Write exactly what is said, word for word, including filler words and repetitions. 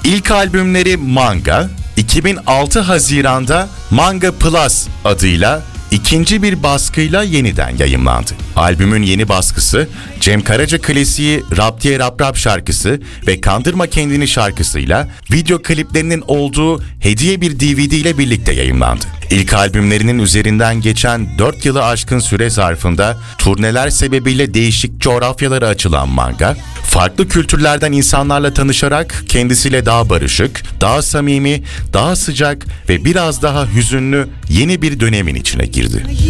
İlk albümleri Manga, iki bin altı Haziran'da Manga Plus adıyla ikinci bir baskıyla yeniden yayımlandı. Albümün yeni baskısı, Cem Karaca klasiği Rap diye Rap Rap şarkısı ve Kandırma Kendini şarkısıyla video kliplerinin olduğu hediye bir D V D ile birlikte yayımlandı. İlk albümlerinin üzerinden geçen dört yılı aşkın süre zarfında turneler sebebiyle değişik coğrafyalara açılan Manga, farklı kültürlerden insanlarla tanışarak kendisiyle daha barışık, daha samimi, daha sıcak ve biraz daha hüzünlü yeni bir dönemin içine girdi.